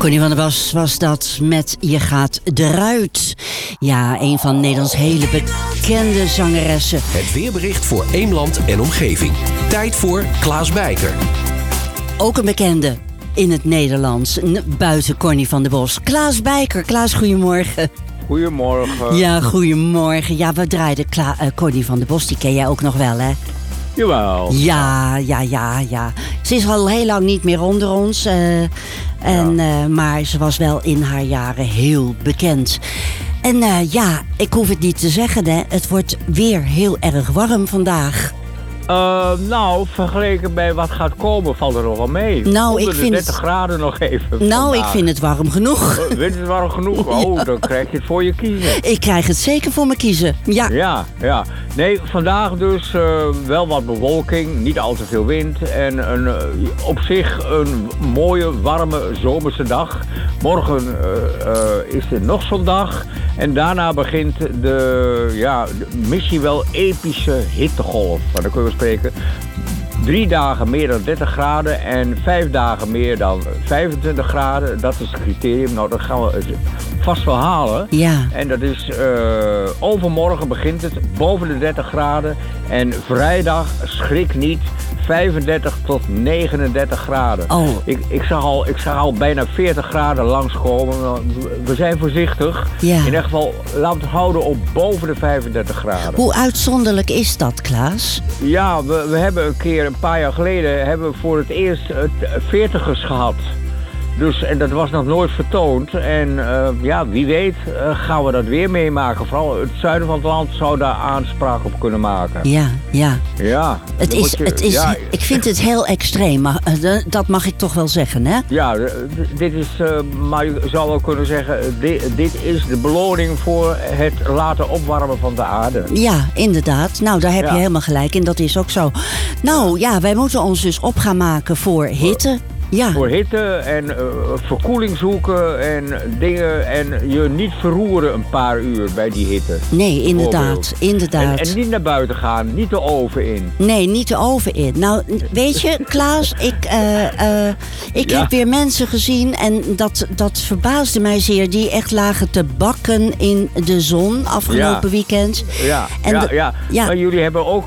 Connie van der Bos was dat met Je gaat eruit. Ja, een van Nederlands hele bekende zangeressen. Het weerbericht voor Eemland en omgeving. Tijd voor Klaas Bijker. Ook een bekende in het Nederlands, buiten Connie van der Bos. Klaas Bijker. Klaas, goedemorgen. Goedemorgen. Ja, goedemorgen. Ja, we draaiden Connie van der Bos, die ken jij ook nog wel, hè? Jawel. Ja. Ze is al heel lang niet meer onder ons. Maar ze was wel in haar jaren heel bekend. En ik hoef het niet te zeggen, hè. Het wordt weer heel erg warm vandaag. Nou, vergeleken bij wat gaat komen, valt er nog wel mee. Nou, ik vind 30 graden nog even. Nou, vandaag. ik vind het warm genoeg. Vind je het warm genoeg? Oh, Ja. Dan krijg je het voor je kiezen. Ik krijg het zeker voor me kiezen. Ja. Ja. Nee, vandaag dus wel wat bewolking, niet al te veel wind. En op zich een mooie, warme zomerse dag. Morgen is er nog zo'n dag. En daarna begint de misschien wel epische hittegolf. Maar dan kunnen we spreken. 3 dagen meer dan 30 graden en 5 dagen meer dan 25 graden. Dat is het criterium. Nou, dat gaan we vast wel halen. Ja. En dat is overmorgen begint het boven de 30 graden. En vrijdag, schrik niet, 35 tot 39 graden. Oh. Ik zag al bijna 40 graden langskomen. We zijn voorzichtig. Ja. In ieder geval, laten we het houden op boven de 35 graden. Hoe uitzonderlijk is dat, Klaas? Ja, we hebben een paar jaar geleden, hebben we voor het eerst 40ers gehad. Dus, en dat was nog nooit vertoond. En wie weet gaan we dat weer meemaken. Vooral het zuiden van het land zou daar aanspraak op kunnen maken. Ja. Ja. Ik vind het heel extreem, maar dat mag ik toch wel zeggen, hè? Ja, dit is, maar je zou wel kunnen zeggen, dit is de beloning voor het laten opwarmen van de aarde. Ja, inderdaad. Nou, daar heb je helemaal gelijk in. Dat is ook zo. Nou ja, wij moeten ons dus op gaan maken voor hitte. Ja. Voor hitte en verkoeling zoeken en dingen en je niet verroeren een paar uur bij die hitte. Nee, inderdaad. En niet naar buiten gaan, niet de oven in. Nee, niet de oven in. Nou, weet je, Klaas, ik heb weer mensen gezien en dat verbaasde mij zeer. Die echt lagen te bakken in de zon afgelopen weekend. Ja. Maar jullie hebben ook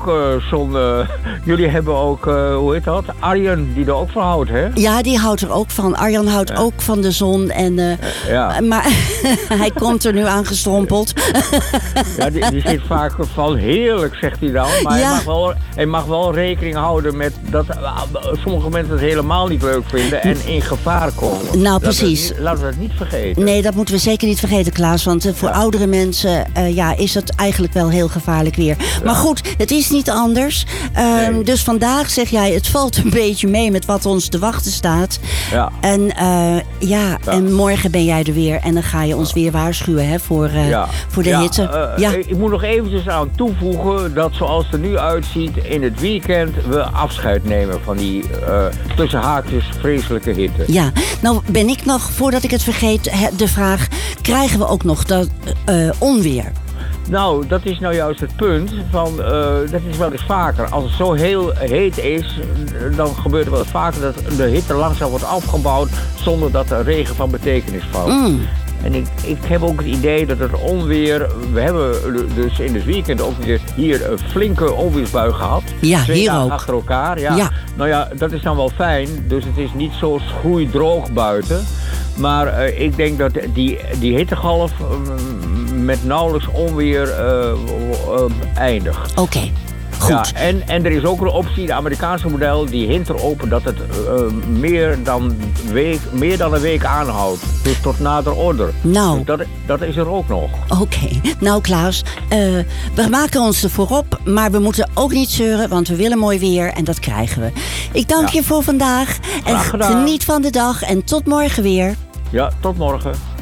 hoe heet dat? Arjen die er ook van houdt, hè? Ja, die houdt er ook van. Arjan houdt ook van de zon. Maar hij komt er nu aangestrompeld. Ja, die zit vaak van heerlijk, zegt hij dan. Maar hij mag wel rekening houden met dat sommige mensen het helemaal niet leuk vinden en in gevaar komen. Nou, precies. Laten we dat niet vergeten. Nee, dat moeten we zeker niet vergeten, Klaas. Want voor oudere mensen is het eigenlijk wel heel gevaarlijk weer. Maar goed, het is niet anders. Nee. Dus vandaag zeg jij, het valt een beetje mee met wat ons te wachten staat. Ja. En morgen ben jij er weer. En dan ga je ons weer waarschuwen, hè, voor de hitte. Ik moet nog eventjes aan toevoegen dat zoals het er nu uitziet in het weekend we afscheid nemen van die tussen haakjes vreselijke hitte. Ja, nou ben ik nog, voordat ik het vergeet, de vraag, krijgen we ook nog dat onweer? Nou, dat is nou juist het punt. Dat is wel eens vaker. Als het zo heel heet is, dan gebeurt het wel eens vaker dat de hitte langzaam wordt afgebouwd zonder dat er regen van betekenis valt. En ik heb ook het idee dat het onweer... We hebben dus in het weekend ook weer hier een flinke onweersbui gehad. Ja, 2 hier dagen ook. achter elkaar. Ja. Nou ja, dat is dan wel fijn. Dus het is niet zo schroeidroog buiten. Maar ik denk dat die hittegolf met nauwelijks onweer eindigt. Oké. Goed. Ja, en er is ook een optie, de Amerikaanse model, die hint erop dat het meer dan een week aanhoudt. Dus tot nader order. Nou. Dus dat is er ook nog. Oké. Nou, Klaas, we maken ons ervoor op, maar we moeten ook niet zeuren, want we willen mooi weer en dat krijgen we. Ik dank je voor vandaag en geniet van de dag en tot morgen weer. Ja, tot morgen.